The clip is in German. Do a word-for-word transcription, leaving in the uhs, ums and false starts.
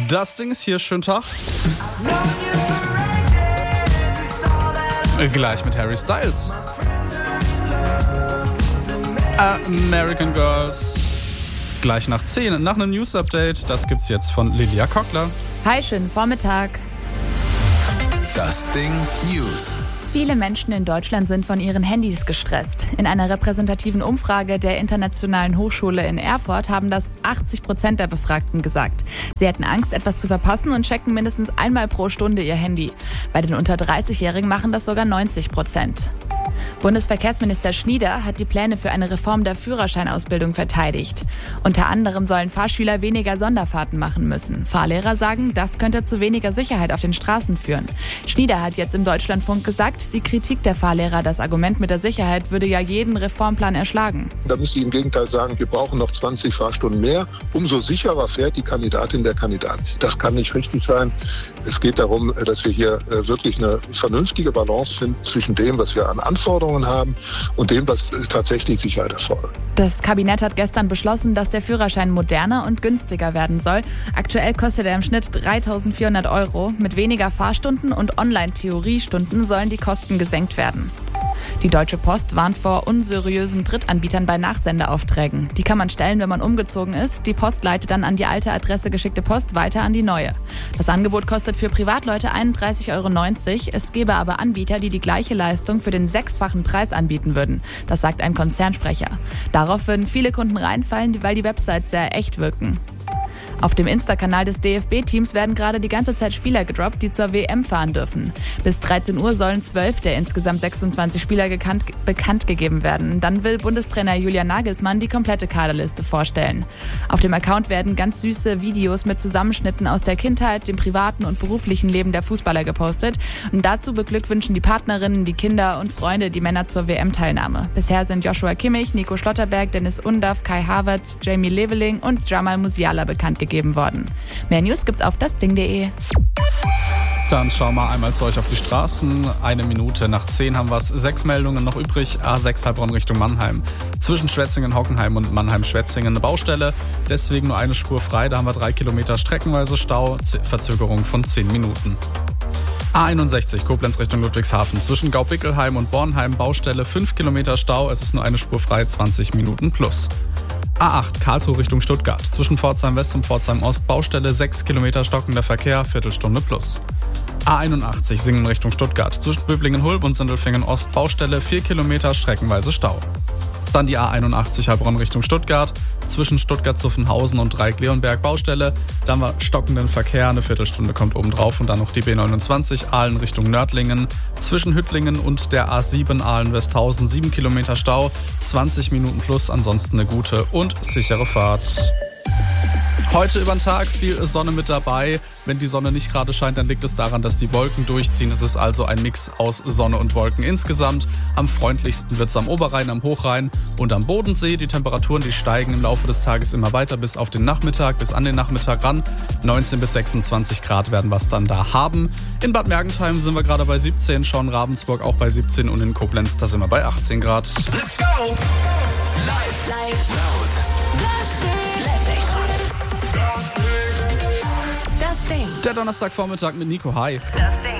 Das Ding ist hier, schönen Tag. Gleich mit Harry Styles. American Girls. Gleich nach zehn, nach einem News-Update. Das gibt's jetzt von Lilia Kockler. Hi, schönen Vormittag. Das Ding News. Viele Menschen in Deutschland sind von ihren Handys gestresst. In einer repräsentativen Umfrage der Internationalen Hochschule in Erfurt haben das achtzig Prozent der Befragten gesagt. Sie hätten Angst, etwas zu verpassen und checken mindestens einmal pro Stunde ihr Handy. Bei den unter dreißigjährigen machen das sogar neunzig Prozent. Bundesverkehrsminister Schnieder hat die Pläne für eine Reform der Führerscheinausbildung verteidigt. Unter anderem sollen Fahrschüler weniger Sonderfahrten machen müssen. Fahrlehrer sagen, das könnte zu weniger Sicherheit auf den Straßen führen. Schnieder hat jetzt im Deutschlandfunk gesagt, die Kritik der Fahrlehrer, das Argument mit der Sicherheit, würde ja jeden Reformplan erschlagen. Da müsste ich im Gegenteil sagen, wir brauchen noch zwanzig Fahrstunden mehr. Umso sicherer fährt die Kandidatin, der Kandidat. Das kann nicht richtig sein. Es geht darum, dass wir hier wirklich eine vernünftige Balance finden zwischen dem, was wir an Anforderungen haben und dem, was tatsächlich Sicherheit erfordert. Das Kabinett hat gestern beschlossen, dass der Führerschein moderner und günstiger werden soll. Aktuell kostet er im Schnitt dreitausendvierhundert Euro. Mit weniger Fahrstunden und Online-Theoriestunden sollen die Kosten gesenkt werden. Die Deutsche Post warnt vor unseriösen Drittanbietern bei Nachsendeaufträgen. Die kann man stellen, wenn man umgezogen ist. Die Post leitet dann an die alte Adresse geschickte Post weiter an die neue. Das Angebot kostet für Privatleute einunddreißig Euro neunzig. Es gäbe aber Anbieter, die die gleiche Leistung für den sechsfachen Preis anbieten würden. Das sagt ein Konzernsprecher. Darauf würden viele Kunden reinfallen, weil die Websites sehr echt wirken. Auf dem Insta-Kanal des D F B-Teams werden gerade die ganze Zeit Spieler gedroppt, die zur W M fahren dürfen. Bis dreizehn Uhr sollen zwölf der insgesamt sechsundzwanzig Spieler gekannt, bekannt gegeben werden. Dann will Bundestrainer Julian Nagelsmann die komplette Kaderliste vorstellen. Auf dem Account werden ganz süße Videos mit Zusammenschnitten aus der Kindheit, dem privaten und beruflichen Leben der Fußballer gepostet. Und dazu beglückwünschen die Partnerinnen, die Kinder und Freunde die Männer zur W M-Teilnahme. Bisher sind Joshua Kimmich, Nico Schlotterberg, Dennis Undaff, Kai Havertz, Jamie Leveling und Jamal Musiala bekannt gegeben worden. Mehr News gibt's auf das Ding punkt de. Dann schauen wir einmal zu euch auf die Straßen. Eine Minute nach zehn haben wir es. Sechs Meldungen noch übrig. A sechs Heilbronn Richtung Mannheim. Zwischen Schwetzingen-Hockenheim und Mannheim-Schwetzingen eine Baustelle. Deswegen nur eine Spur frei. Da haben wir drei Kilometer streckenweise Stau. Z- Verzögerung von zehn Minuten. A einundsechzig Koblenz Richtung Ludwigshafen. Zwischen Gaubickelheim und Bornheim Baustelle. fünf Kilometer Stau. Es ist nur eine Spur frei. zwanzig Minuten plus. A acht Karlsruhe Richtung Stuttgart. Zwischen Pforzheim West und Pforzheim Ost Baustelle. sechs Kilometer stockender Verkehr. Viertelstunde plus. A einundachtzig Singen Richtung Stuttgart. Zwischen Böblingen-Hulb und Sindelfingen Ost Baustelle. vier Kilometer streckenweise Stau. Dann die A einundachtzig Heilbronn Richtung Stuttgart. Zwischen Stuttgart-Zuffenhausen und Dreieck-Leonberg Baustelle. Dann war stockenden Verkehr, eine Viertelstunde kommt obendrauf. Und dann noch die B neunundzwanzig Aalen Richtung Nördlingen. Zwischen Hüttlingen und der A sieben Aalen-Westhausen sieben Kilometer Stau. zwanzig Minuten plus, ansonsten eine gute und sichere Fahrt. Heute über den Tag viel Sonne mit dabei. Wenn die Sonne nicht gerade scheint, dann liegt es daran, dass die Wolken durchziehen. Es ist also ein Mix aus Sonne und Wolken insgesamt. Am freundlichsten wird es am Oberrhein, am Hochrhein und am Bodensee. Die Temperaturen, die steigen im Laufe des Tages immer weiter bis auf den Nachmittag, bis an den Nachmittag ran. neunzehn bis sechsundzwanzig Grad werden wir es dann da haben. In Bad Mergentheim sind wir gerade bei siebzehn, schauen Ravensburg auch bei siebzehn und in Koblenz, da sind wir bei achtzehn Grad. Let's go! Live, live, laut. Das Ding. Das Ding. Der Donnerstagvormittag mit Nico. Hi. Das Ding.